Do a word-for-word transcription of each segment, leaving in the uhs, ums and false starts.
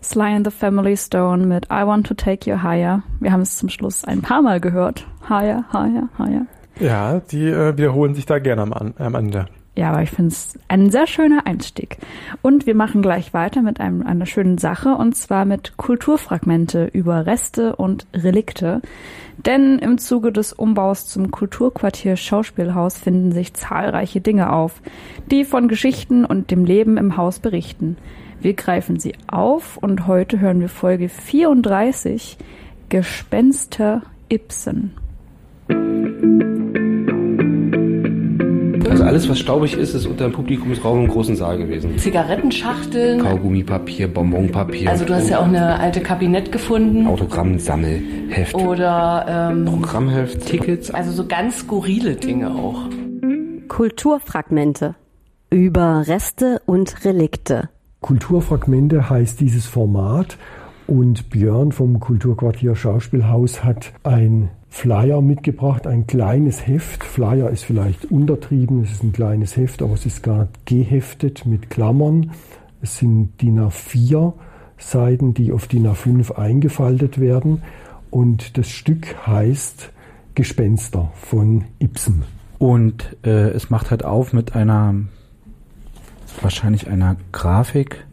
Sly and the Family Stone mit I Want to Take You Higher. Wir haben es zum Schluss ein paar Mal gehört. Higher, higher, higher. Ja, die äh, wiederholen sich da gerne am, am Ende. Ja, aber ich finde es ein sehr schöner Einstieg. Und wir machen gleich weiter mit einem, einer schönen Sache, und zwar mit Kulturfragmente über Reste und Relikte. Denn im Zuge des Umbaus zum Kulturquartier Schauspielhaus finden sich zahlreiche Dinge auf, die von Geschichten und dem Leben im Haus berichten. Wir greifen sie auf und heute hören wir Folge vierunddreißig, Gespenster Ibsen. Also alles, was staubig ist, ist unter dem Publikumsraum im großen Saal gewesen. Zigarettenschachteln. Kaugummipapier, Bonbonpapier. Also du hast ja auch eine alte Kabinett gefunden. Autogrammsammelheft. Oder ähm, Programmheft, Tickets. Also so ganz skurrile Dinge auch. Kulturfragmente über Reste und Relikte. Kulturfragmente heißt dieses Format, und Björn vom Kulturquartier Schauspielhaus hat ein Flyer mitgebracht, ein kleines Heft. Flyer ist vielleicht untertrieben, es ist ein kleines Heft, aber es ist gar geheftet mit Klammern. Es sind D I N A vier Seiten, die auf D I N A fünf eingefaltet werden. Und das Stück heißt Gespenster von Ibsen. Und äh, es macht halt auf mit einer, wahrscheinlich einer Grafik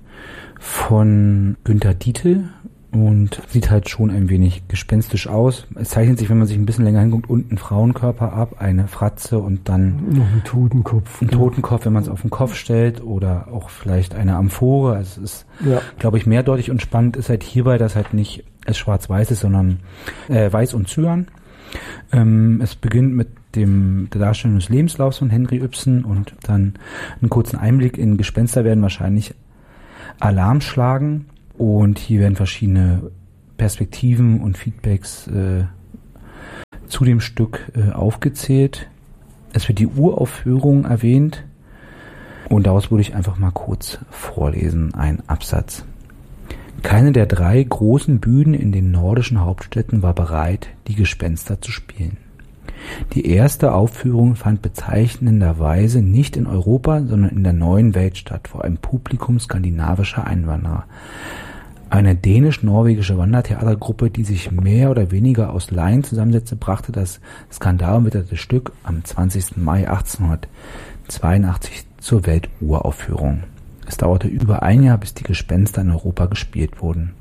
von Günter Dietl. Und sieht halt schon ein wenig gespenstisch aus. Es zeichnet sich, wenn man sich ein bisschen länger hinguckt, unten ein Frauenkörper ab, eine Fratze und dann noch ein Totenkopf. Ein Totenkopf, wenn man es auf den Kopf stellt, oder auch vielleicht eine Amphore. Also es ist, ja, glaube ich, mehrdeutig, und spannend ist halt hierbei, dass halt nicht es schwarz-weiß ist, sondern äh, weiß und Cyan. Ähm, es beginnt mit dem der Darstellung des Lebenslaufs von Henry Ibsen und dann einen kurzen Einblick in Gespenster werden wahrscheinlich Alarm schlagen. Und hier werden verschiedene Perspektiven und Feedbacks äh, zu dem Stück äh, aufgezählt. Es wird die Uraufführung erwähnt, und daraus würde ich einfach mal kurz vorlesen, ein Absatz. Keine der drei großen Bühnen in den nordischen Hauptstädten war bereit, die Gespenster zu spielen. Die erste Aufführung fand bezeichnenderweise nicht in Europa, sondern in der neuen Welt statt, vor einem Publikum skandinavischer Einwanderer. Eine dänisch-norwegische Wandertheatergruppe, die sich mehr oder weniger aus Laien zusammensetzte, brachte das skandalumwitterte Stück am zwanzigsten Mai achtzehnhundertzweiundachtzig zur Welturaufführung. Es dauerte über ein Jahr, bis die Gespenster in Europa gespielt wurden.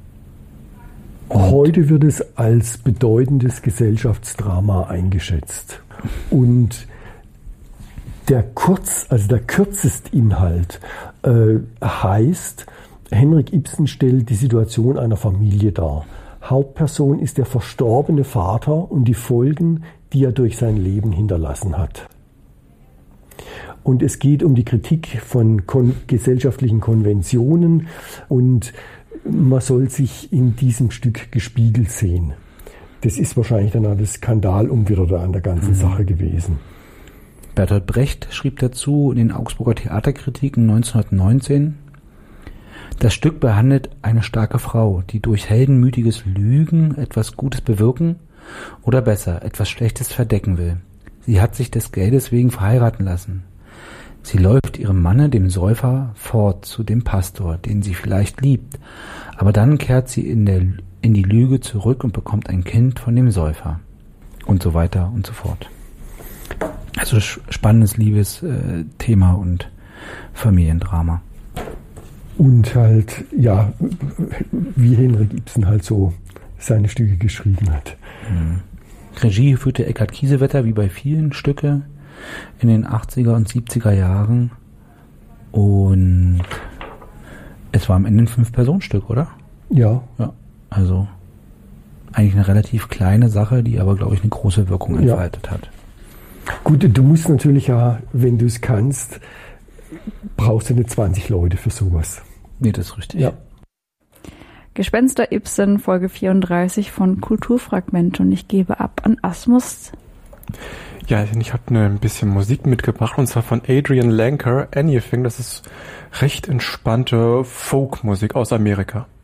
Und heute wird es als bedeutendes Gesellschaftsdrama eingeschätzt. Und der Kurz, also der Kürzestinhalt äh, heißt, Henrik Ibsen stellt die Situation einer Familie dar. Hauptperson ist der verstorbene Vater und die Folgen, die er durch sein Leben hinterlassen hat. Und es geht um die Kritik von kon- gesellschaftlichen Konventionen, und man soll sich in diesem Stück gespiegelt sehen. Das ist wahrscheinlich dann auch das Skandalumwitter an der ganzen mhm. Sache gewesen. Bertolt Brecht schrieb dazu in den Augsburger Theaterkritiken neunzehnhundertneunzehn: Das Stück behandelt eine starke Frau, die durch heldenmütiges Lügen etwas Gutes bewirken oder besser etwas Schlechtes verdecken will. Sie hat sich des Geldes wegen verheiraten lassen. Sie läuft ihrem Manne, dem Säufer, fort zu dem Pastor, den sie vielleicht liebt, aber dann kehrt sie in, der, in die Lüge zurück und bekommt ein Kind von dem Säufer. Und so weiter und so fort. Also spannendes Liebesthema und Familiendrama. Und halt, ja, wie Henrik Ibsen halt so seine Stücke geschrieben hat. Mhm. Regie führte Eckhard Kiesewetter, wie bei vielen Stücke in den achtziger und siebziger Jahren. Und es war am Ende ein Fünf-Personen-Stück, oder? Ja. Ja. Also eigentlich eine relativ kleine Sache, die aber, glaube ich, eine große Wirkung entfaltet ja. hat. Gut, du musst natürlich ja, wenn du es kannst, brauchst du nicht zwanzig Leute für sowas. Nee, das ist richtig. Ja. Gespenster Ibsen, Folge vierunddreißig von Kulturfragmente, und ich gebe ab an Asmus. Ja, ich habe ein bisschen Musik mitgebracht, und zwar von Adrian Lenker, Anything. Das ist recht entspannte Folkmusik aus Amerika.